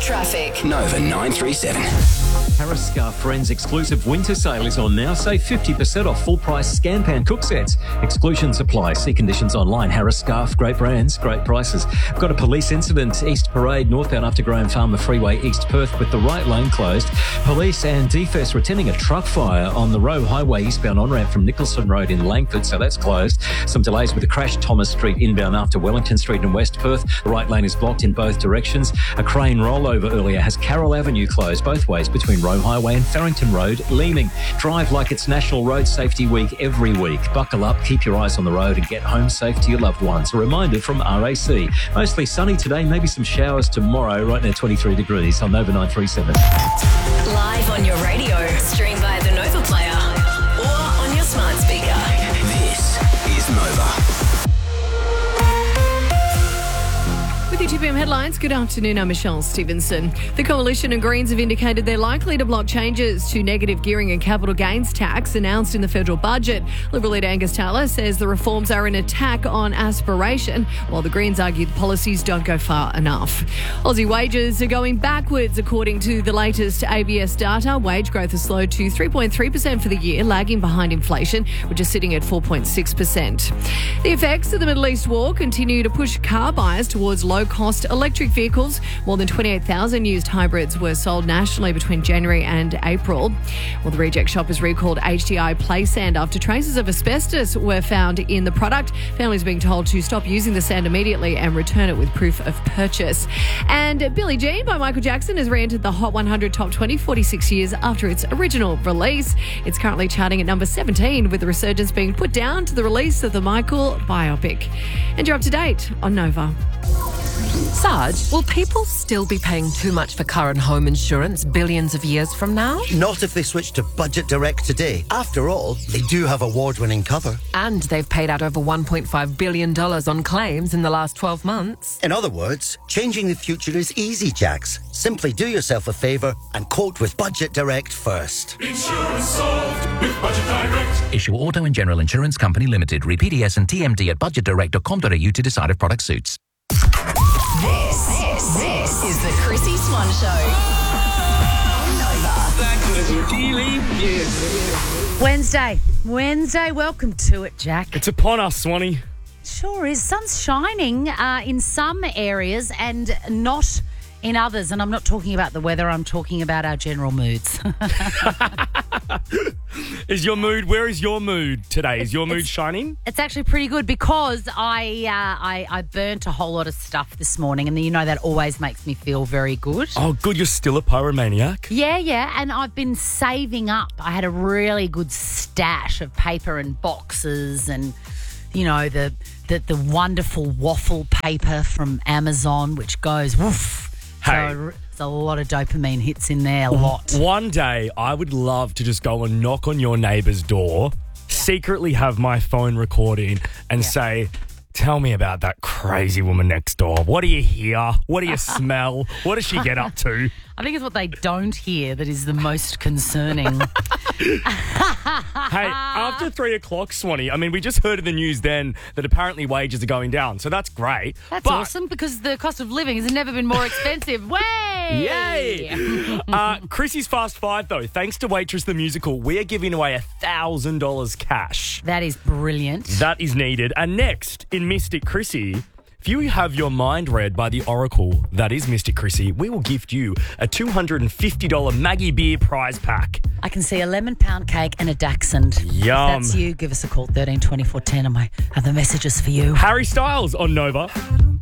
Traffic. Nova 937. Harris Scarf Friends exclusive winter sale is on now. Save 50% off full price Scanpan cook sets. Exclusions apply. See conditions online. Harris Scarf, great brands, great prices. We've got a police incident. East Parade, northbound after Graham Farmer Freeway, East Perth, with the right lane closed. Police and DFS were attending a truck fire on the Roe Highway eastbound on-ramp from Nicholson Road in Langford, so that's closed. Some delays with the crash Thomas Street inbound after Wellington Street in West Perth. The right lane is blocked in both directions. A crane rollover earlier has Carroll Avenue closed both ways between Roe Highway and Farrington Road, Leeming. Drive like it's National Road Safety Week every week. Buckle up, keep your eyes on the road and get home safe to your loved ones. A reminder from RAC. Mostly sunny today, maybe some showers tomorrow, right now 23 degrees on Nova 937. Live on your radio. Stream via the Nova Player or on your smart speaker. This is Nova. With your 2 p.m. headlines, good afternoon, I'm Michelle Stevenson. The Coalition and Greens have indicated they're likely to block changes to negative gearing and capital gains tax announced in the federal budget. Liberal leader Angus Taylor says the reforms are an attack on aspiration, while the Greens argue the policies don't go far enough. Aussie wages are going backwards according to the latest ABS data. Wage growth has slowed to 3.3% for the year, lagging behind inflation, which is sitting at 4.6%. The effects of the Middle East war continue to push car buyers towards low-cost electric vehicles. More than 28,000 used hybrids were sold nationally between January and April. Well, the reject shop has recalled HDI play sand after traces of asbestos were found in the product. Families are being told to stop using the sand immediately and return it with proof of purchase. And Billie Jean by Michael Jackson has re-entered the Hot 100 Top 20 46 years after its original release. It's currently charting at number 17, with the resurgence being put down to the release of the Michael biopic. And you're up to date on Nova. Sarge, will people still be paying too much for car and home insurance billions of years from now? Not if they switch to Budget Direct today. After all, they do have award-winning cover. And they've paid out over $1.5 billion on claims in the last 12 months. In other words, changing the future is easy, Jax. Simply do yourself a favour and quote with Budget Direct first. Insurance solved with Budget Direct. Issue Auto and General Insurance Company Limited. Read PDS and TMD at budgetdirect.com.au to decide if product suits. This is the Chrissy Swan Show. Wednesday, welcome to it, Jack. It's upon us, Swanee. Sure is. Sun's shining in some areas and not in others. And I'm not talking about the weather, I'm talking about our general moods. Where is your mood today? Is your mood shining? It's actually pretty good because I burnt a whole lot of stuff this morning, and you know that always makes me feel very good. Oh, good. You're still a pyromaniac. Yeah. And I've been saving up. I had a really good stash of paper and boxes and, you know, the wonderful waffle paper from Amazon, which goes woof. Hey. So there's a lot of dopamine hits in there, a lot. One day, I would love to just go and knock on your neighbour's door, secretly have my phone recording and say, tell me about that crazy woman next door. What do you hear? What do you smell? What does she get up to? I think it's what they don't hear that is the most concerning. Hey, after 3 o'clock, Swanee, I mean, we just heard in the news then that apparently wages are going down, so that's great. That's awesome because the cost of living has never been more expensive. Way! Yay! Chrissy's Fast Five, though, thanks to Waitress the Musical, we are giving away $1,000 cash. That is brilliant. That is needed. And next, in Mystic Chrissy, if you have your mind read by the oracle that is Mystic Chrissy, we will gift you a $250 Maggie Beer prize pack. I can see a lemon pound cake and a dachshund. Yum. If that's you, give us a call, 13 24 10. I have the messages for you. Harry Styles on Nova.